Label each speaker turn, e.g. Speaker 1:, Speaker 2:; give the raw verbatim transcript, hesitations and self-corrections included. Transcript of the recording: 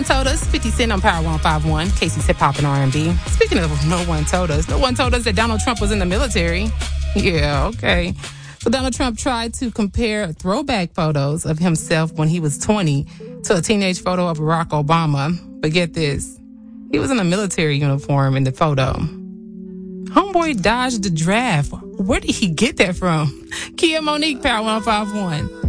Speaker 1: Told us fifty Cent on Power one oh five point one. Casey said pop and R and B. Speaking of no one told us, no one told us that Donald Trump was in the military. Yeah, okay. So Donald Trump tried to compare throwback photos of himself when he was twenty to a teenage photo of Barack Obama. But get this, he was in a military uniform in the photo. Homeboy dodged the draft. Where did he get that from? Kia Monique, Power one oh five point one.